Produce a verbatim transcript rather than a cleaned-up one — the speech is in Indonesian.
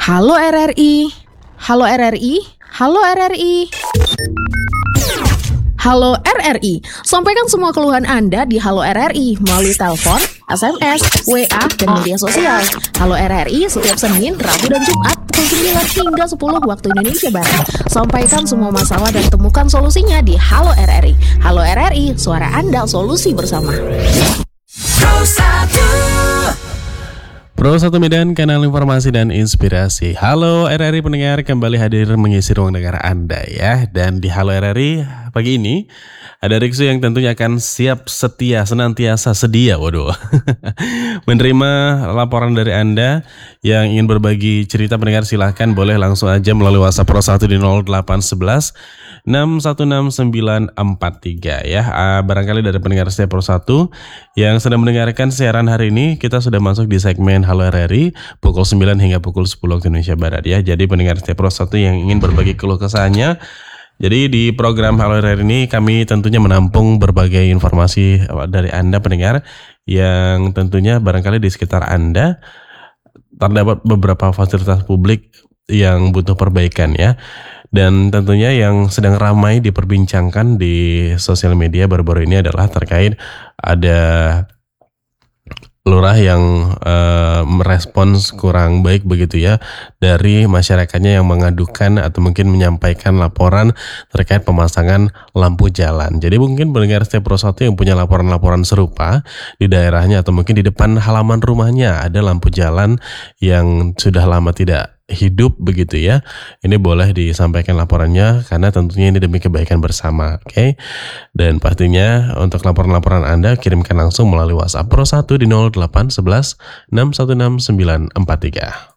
Halo R R I, halo R R I, halo R R I. Halo R R I, sampaikan semua keluhan Anda di Halo R R I melalui telepon, S M S, W A, dan media sosial. Halo R R I setiap Senin, Rabu, dan Jumat pukul sembilan hingga sepuluh waktu Indonesia Barat. Sampaikan semua masalah dan temukan solusinya di Halo R R I. Halo R R I, suara Anda, solusi bersama. Pro satu Medan, kanal informasi dan inspirasi. Halo R R I pendengar, kembali hadir mengisi ruang dengar Anda ya. Dan di Halo R R I pagi ini ada Riksu yang tentunya akan siap setia, senantiasa sedia, waduh, menerima laporan dari Anda yang ingin berbagi cerita. Pendengar silahkan boleh langsung aja melalui WhatsApp Pro satu di nol delapan satu satu enam satu enam sembilan empat tiga ya. Uh, barangkali dari pendengar setia Pro satu yang sedang mendengarkan siaran hari ini, kita sudah masuk di segmen Halo R R I pukul sembilan hingga pukul sepuluh waktu Indonesia Barat ya. Jadi pendengar setia Pro satu yang ingin berbagi keluh kesahnya, jadi di program Halo R R I ini kami tentunya menampung berbagai informasi dari Anda pendengar yang tentunya barangkali di sekitar Anda terdapat beberapa fasilitas publik yang butuh perbaikan ya. Dan tentunya yang sedang ramai diperbincangkan di sosial media baru-baru ini adalah terkait ada lurah yang uh, merespons kurang baik begitu ya dari masyarakatnya yang mengadukan atau mungkin menyampaikan laporan terkait pemasangan lampu jalan. Jadi mungkin pendengar setia Pro satu yang punya laporan-laporan serupa di daerahnya atau mungkin di depan halaman rumahnya ada lampu jalan yang sudah lama tidak hidup begitu ya. Ini boleh disampaikan laporannya karena tentunya ini demi kebaikan bersama, oke? Okay? Dan pastinya untuk laporan-laporan Anda kirimkan langsung melalui WhatsApp Pro satu di nol delapan satu satu enam satu enam sembilan empat tiga.